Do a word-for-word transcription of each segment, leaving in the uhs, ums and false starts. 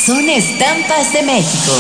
Son estampas de México.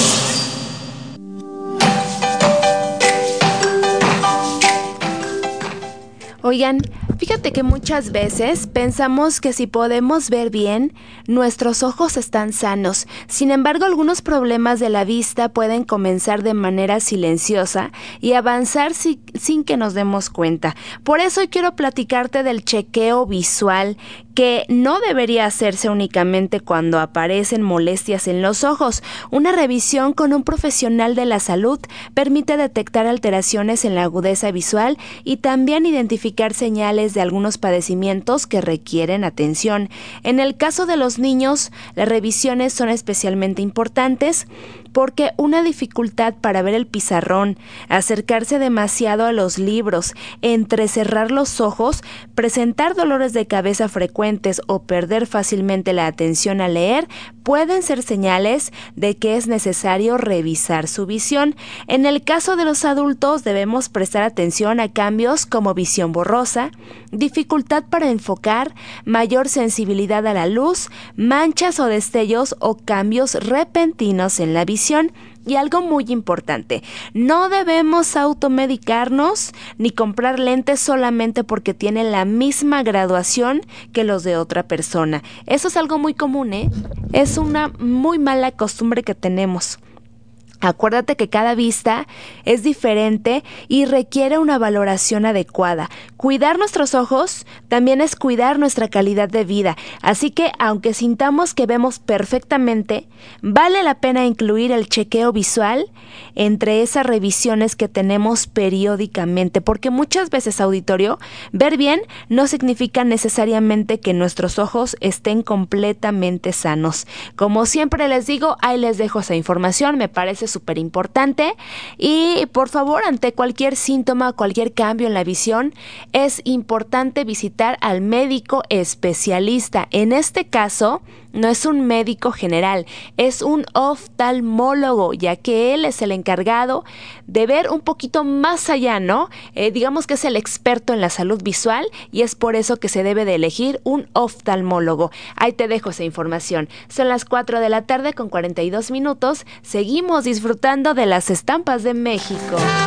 Oigan, fíjate que muchas veces pensamos que si podemos ver bien, nuestros ojos están sanos. Sin embargo, algunos problemas de la vista pueden comenzar de manera silenciosa y avanzar si, sin que nos demos cuenta. Por eso hoy quiero platicarte del chequeo visual, que no debería hacerse únicamente cuando aparecen molestias en los ojos. Una revisión con un profesional de la salud permite detectar alteraciones en la agudeza visual y también identificar señales de algunos padecimientos que requieren atención. En el caso de los niños, las revisiones son especialmente importantes porque una dificultad para ver el pizarrón, acercarse demasiado a los libros, entrecerrar los ojos, presentar dolores de cabeza frecuentes o perder fácilmente la atención al leer pueden ser señales de que es necesario revisar su visión. En el caso de los adultos debemos prestar atención a cambios como visión borrosa, dificultad para enfocar, mayor sensibilidad a la luz, manchas o destellos o cambios repentinos en la visión. Y algo muy importante, no debemos automedicarnos ni comprar lentes solamente porque tienen la misma graduación que los de otra persona. Eso es algo muy común, ¿eh? Es una muy mala costumbre que tenemos. Acuérdate que cada vista es diferente y requiere una valoración adecuada. Cuidar nuestros ojos también es cuidar nuestra calidad de vida. Así que, aunque sintamos que vemos perfectamente, vale la pena incluir el chequeo visual entre esas revisiones que tenemos periódicamente. Porque muchas veces, auditorio, ver bien no significa necesariamente que nuestros ojos estén completamente sanos. Como siempre les digo, ahí les dejo esa información. Me parece súper importante y por favor, ante cualquier síntoma, cualquier cambio en la visión, es importante visitar al médico especialista. En este caso, no es un médico general, es un oftalmólogo, ya que él es el encargado de ver un poquito más allá, ¿no? Eh, digamos que es el experto en la salud visual y es por eso que se debe de elegir un oftalmólogo. Ahí te dejo esa información. Son las cuatro de la tarde con cuarenta y dos minutos. Seguimos disfrutando de las estampas de México.